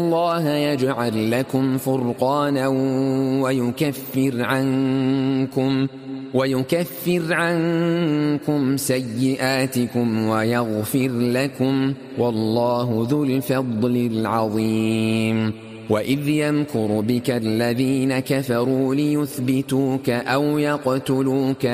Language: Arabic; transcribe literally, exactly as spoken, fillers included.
الله يجعل لكم فرقانا ويكفر عنكم ويكفر عنكم سيئاتكم ويغفر لكم، والله ذو الفضل العظيم. وإذ يمكر بك الذين كفروا ليثبتوك أو يقتلوك